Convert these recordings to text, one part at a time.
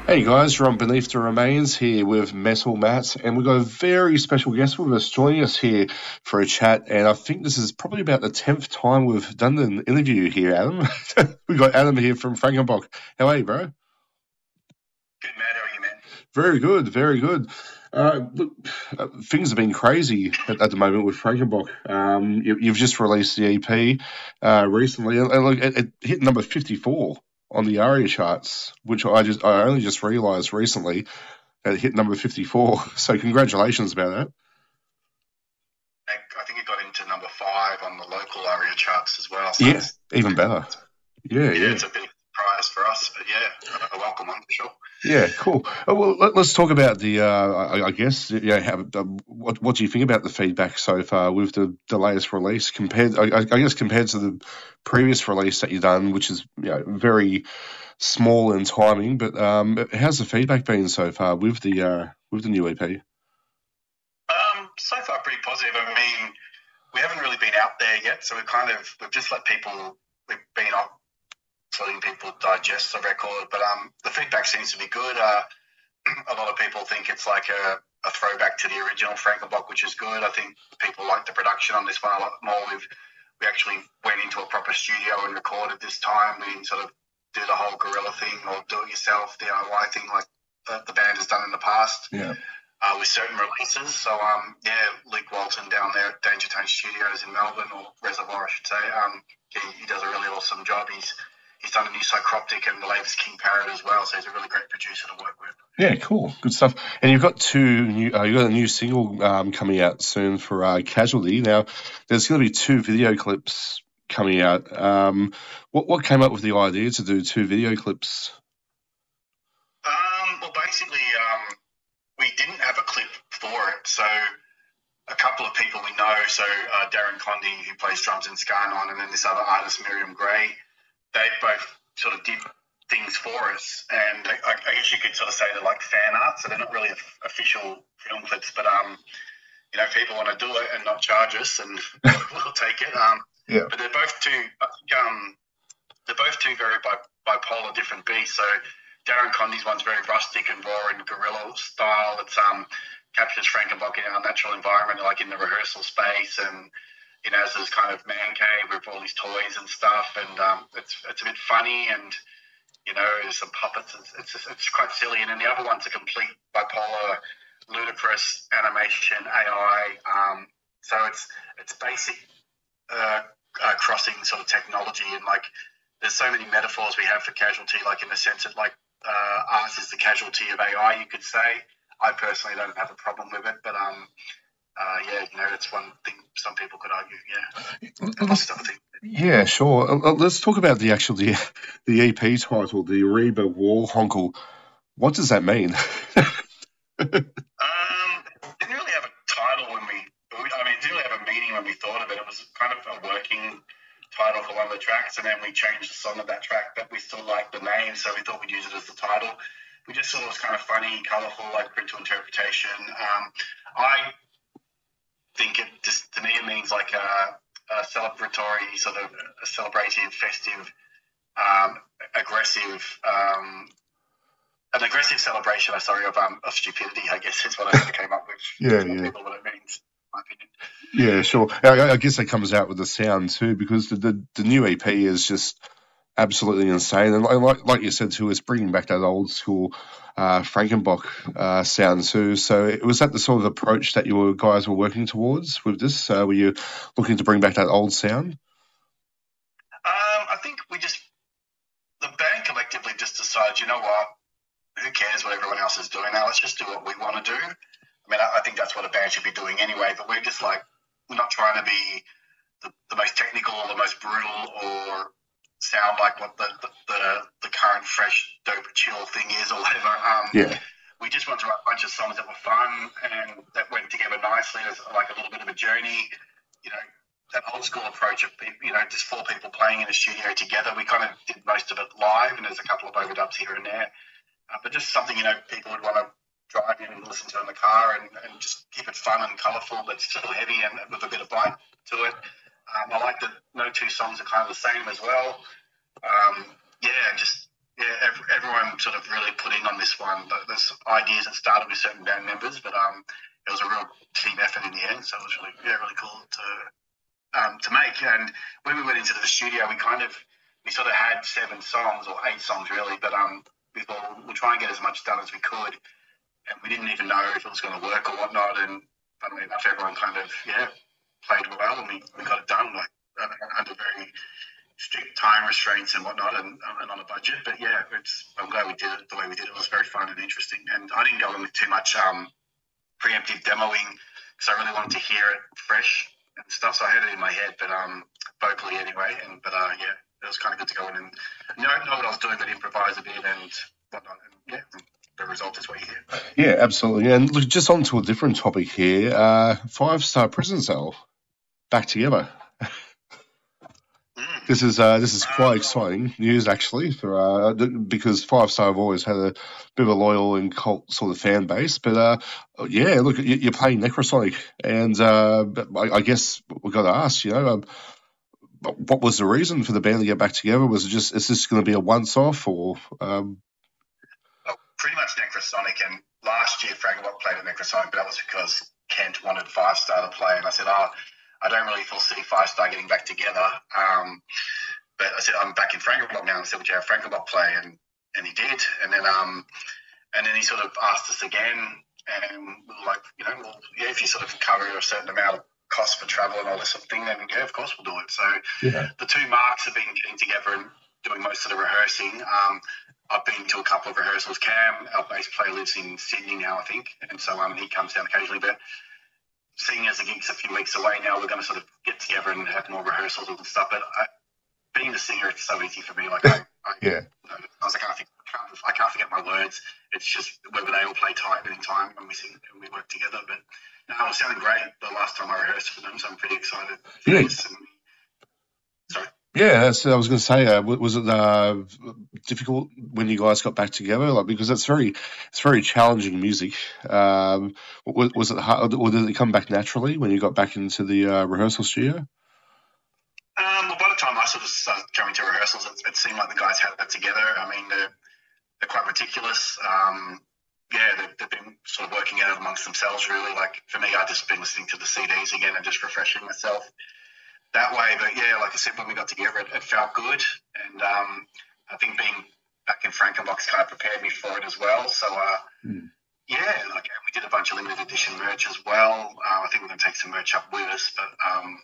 Hey guys, you're on Beneath the Remains here with Metal Matt, and we've got a very special guest with us joining us here for a chat. And I think this is probably about the 10th time we've done an interview here, Adam. We've got Adam here from Frankenbock. How are you, bro? Good, Matt. How are you, man? Very good, very good. Look, things have been crazy at the moment with Frankenbock. You've just released the EP recently, and look, it hit number 54 on the ARIA charts, which I only just realised recently. It hit number 54. So congratulations about that. I think it got into number five on the local area charts as well. So Yeah, even better. Yeah, yeah, yeah. it's a bit of a surprise for us, but yeah, a welcome one for sure. Yeah, cool. Well, let's talk about I guess, yeah, what do you think about the feedback so far with the latest release compared, I guess, compared to the previous release that you've done, which is very small in timing, but how's the feedback been so far with the new EP? So far pretty positive. I mean, we haven't really been out there yet, so we've just let people we've been up letting people digest the record, but the feedback seems to be good. A lot of people think it's like a throwback to the original Frankenbach, which is good. I think people like the production on this one a lot more. We actually went into a proper studio and recorded this time. We didn't sort of do the whole guerrilla thing or do it yourself DIY thing like the band has done in the past. Yeah. With certain releases. So yeah, Luke Walton down there at Danger Tone Studios in Melbourne, or Reservoir I should say, he does a really awesome job. He's done a new Psychroptic and the latest King Parrot as well, so he's a really great producer to work with. Yeah, cool, good stuff. And you've got you got a new single coming out soon for Casualty. Now, there's going to be two video clips coming out. What came up with the idea to do two video clips? Well, basically, we didn't have a clip for it, so a couple of people we know, so Darren Condy, who plays drums in Scarnon, and then this other artist, Miriam Gray, they both sort of did things for us, and I guess you could sort of say they're like fan art, so they're not really official film clips, but people want to do it and not charge us, and we'll take it. Yeah. But they're both two very bipolar different beasts. So Darren Condy's one's very rustic and raw and guerrilla style. It's captures Frankenbach in our natural environment, like in the rehearsal space, and as this kind of man cave with all these toys and stuff, and it's a bit funny, and there's some puppets. It's quite silly, and then the other one's a complete bipolar, ludicrous animation AI. So it's basic crossing sort of technology, and like there's so many metaphors we have for casualty, like in the sense that like art is the casualty of AI, you could say. I personally don't have a problem with it, but yeah, it's one thing some people could argue. Yeah, Let's, I think. yeah, sure. Let's talk about the EP title, the Reba Wall Honkel. What does that mean? Didn't really have a title when I mean, it didn't really have a meaning when we thought of it. It was kind of a working title for one of the tracks, and then we changed the song of that track, but we still liked the name, so we thought we'd use it as the title. We just thought it was kind of funny, colourful, like print to interpretation. I think it just, to me, it means like a celebratory, sort of a celebrative, festive, aggressive, an aggressive celebration, of stupidity, I guess is what I came up with. Yeah, Tell yeah. people what it means, in my opinion. Yeah, sure. I guess that comes out with the sound too, because the new EP is just absolutely insane, and like you said too, it's bringing back that old school Frankenbach sound too. So was that the sort of approach that you guys were working towards with this? Were you looking to bring back that old sound? I think the band collectively just decided, you know what, who cares what everyone else is doing now? Let's just do what we want to do. I mean, I think that's what a band should be doing anyway, but we're just like, we're not trying to be the most technical or the most brutal or sound like what the current fresh, dope, chill thing is or whatever. Yeah. We just want to write a bunch of songs that were fun and that went together nicely as like a little bit of a journey. That old school approach of just four people playing in a studio together. We kind of did most of it live, and there's a couple of overdubs here and there, but just something people would want to drive in and listen to in the car, and just keep it fun and colourful, but still heavy and with a bit of bite to it. I like that no two songs are kind of the same as well. Yeah, just everyone everyone sort of really put in on this one. There's ideas that started with certain band members, but it was a real team effort in the end. So it was really cool to make. And when we went into the studio, we sort of had 7 songs or 8 songs really, but we thought we'll try and get as much done as we could. And we didn't even know if it was going to work or whatnot. And funnily enough, everyone kind of played well, and we got it done like under very strict time restraints and whatnot, and on a budget. But yeah, I'm glad we did it the way we did it. It was very fun and interesting. And I didn't go in with too much preemptive demoing because I really wanted to hear it fresh and stuff. So I had it in my head, but vocally anyway. But it was kind of good to go in and know what I was doing, but improvise a bit and whatnot. And yeah, the result is what you hear. Yeah, absolutely. And look, just on to a different topic here. 5 Star Prison Cell back together. This is quite exciting news actually for because 5 Star have always had a bit of a loyal and cult sort of fan base, but yeah, look, you're playing Necrosonic, and I guess we've got to ask, what was the reason for the band to get back together? Was it is this going to be a once-off or? Pretty much Necrosonic, and last year Frankenbach played at Necrosonic, but that was because Kent wanted 5 Star to play, and I said, I don't really foresee 5 Star getting back together. But I said, I'm back in Frankenbach now, and I said, would you have Frankenbach play? And he did. And then he sort of asked us again, and we were like, well, yeah, if you sort of cover a certain amount of cost for travel and all this sort of thing, then yeah, of course we'll do it. So the 2 Marks have been getting together and doing most of the rehearsing. I've been to a couple of rehearsals. Cam, our bass player, lives in Sydney now, I think, and so he comes down occasionally, but seeing as the gig's a few weeks away now, we're going to sort of get together and have more rehearsals and stuff. But being a singer, it's so easy for me. Like, I was like, I can't forget my words. It's just whether they all play tight in time when we sing and we work together. But no, it was sounding great the last time I rehearsed for them, so I'm pretty excited for this. Sorry. Yeah, that's I was going to say. Was it difficult when you guys got back together? Like, because it's very challenging music. Was it hard, or did it come back naturally when you got back into the rehearsal studio? Well, by the time I sort of started coming to rehearsals, it seemed like the guys had that together. I mean, they're quite meticulous. They've been sort of working out amongst themselves, really. Like, for me, I've just been listening to the CDs again and just refreshing myself that way. But yeah, like I said, when we got together, it felt good. And I think being back in Frankenbach's kind of prepared me for it as well. So, we did a bunch of limited edition merch as well. I think we're going to take some merch up with us. But,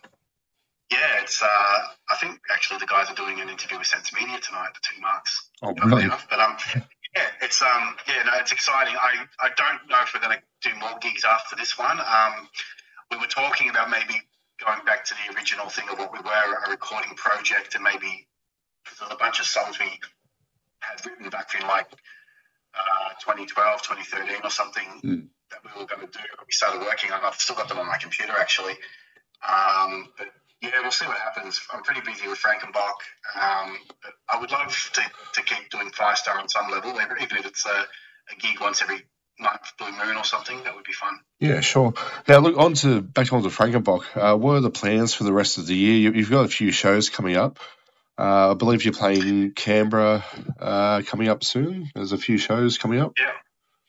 it's. I think actually the guys are doing an interview with Sense Media tonight, the 2 Marks. Oh, brilliant. But it's it's exciting. I don't know if we're going to do more gigs after this one. We were talking about maybe going back to the original thing of what we were, a recording project, and maybe because there's a bunch of songs we had written back in like 2012, 2013 or something that we were going to do. We started working on. I've still got them on my computer actually. But yeah, we'll see what happens. I'm pretty busy with Frankenbach. But I would love to keep doing 5 Star on some level, even if it's a gig once every month, Blue Moon or something. That would be fun. Yeah, sure. Now, look, back onto Frankenbach. What are the plans for the rest of the year? You've got a few shows coming up. I believe you're playing Canberra coming up soon. There's a few shows coming up. Yeah.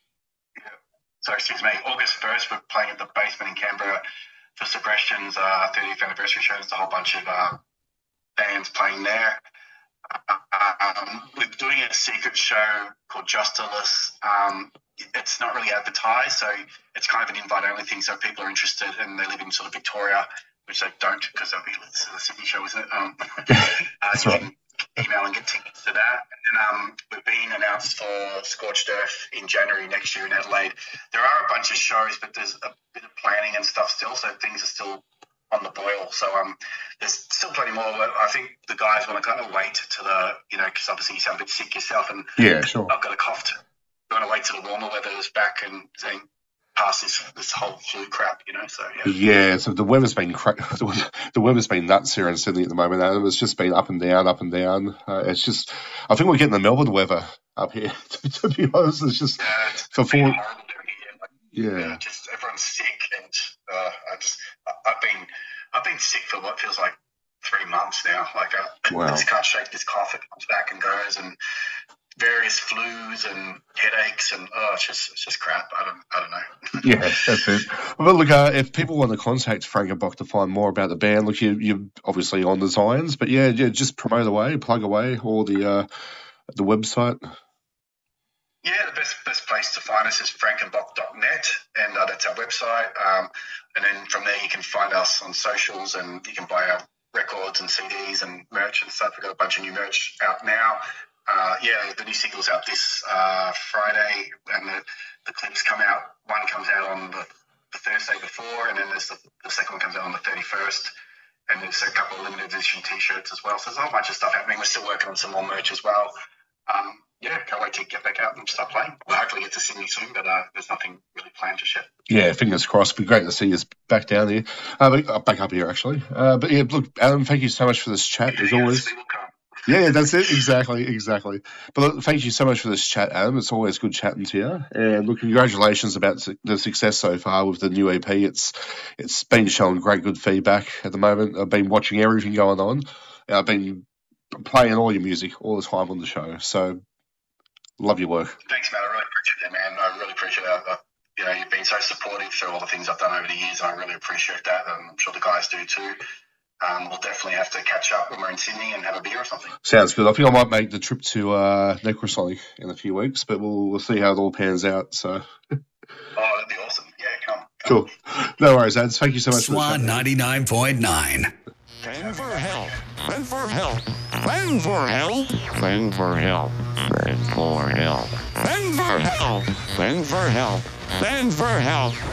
So, excuse me, August 1st, we're playing at the Basement in Canberra for Suppression's 30th anniversary show. There's a whole bunch of bands playing there. We're doing a secret show called Justilus. It's not really advertised, so it's kind of an invite-only thing. So if people are interested and they live in sort of Victoria, which they don't because they'll be this is a Sydney show, isn't it? That's right. You can email and get tickets to that. And we've been announced for Scorched Earth in January next year in Adelaide. There are a bunch of shows, but there's a bit of planning and stuff still, so things are still on the boil. So there's still plenty more. But I think the guys want to kind of wait to the, because obviously you sound a bit sick yourself, and yeah, sure. I've got a cough. You want to wait till the warmer weather is back and then pass this whole flu crap, So yeah. So the weather's been the weather's been nuts here in Sydney at the moment. And it's just been up and down, up and down. It's just, I think we're getting the Melbourne weather up here. To be honest, it's just for horrible down here. Just everyone's sick, and I've been sick for what feels like 3 months now. Like I just can't shake this cough. It comes back and goes, and various flus and headaches, and it's just crap. I don't know. Yeah, that's it. Well, look, if people want to contact Frankenbach to find more about the band, look, you're obviously on Designs, but yeah, just promote away, plug away, or the website. Yeah, the best place to find us is frankenbach.net, and that's our website. And then from there, you can find us on socials, and you can buy our records and CDs and merch and stuff. We've got a bunch of new merch out now. The new single's out this Friday, and the clips come out. One comes out on the Thursday before, and then there's the second one comes out on the 31st. And there's a couple of limited edition T-shirts as well. So there's a whole bunch of stuff happening. We're still working on some more merch as well. Can't wait to get back out and start playing. We'll hopefully get to Sydney soon, but there's nothing really planned just yet. Yeah, fingers crossed. It'd be great to see you back down here. Back up here, actually. But yeah, look, Adam, thank you so much for this chat, as always. Yeah, that's it. Exactly. But look, thank you so much for this chat, Adam. It's always good chatting to you. And look, congratulations about the success so far with the new EP. It's been showing great, good feedback at the moment. I've been watching everything going on. I've been playing all your music all the time on the show. So, love your work. Thanks, Matt. I really appreciate that, man. I really appreciate that. You've been so supportive through all the things I've done over the years, and I really appreciate that. And I'm sure the guys do too. We'll definitely have to catch up when we're in Sydney and have a beer or something. Sounds good. I think I might make the trip to Necrosonic in a few weeks, but we'll see how it all pans out. So. That'd be awesome. Yeah, come. Cool. No worries, Ads. Thank you so much. Swan 99.9. Fan for help. Fan for help. Fan for help. Fan for help. Fan for help. Fan for help. Fan for help. Fan for help.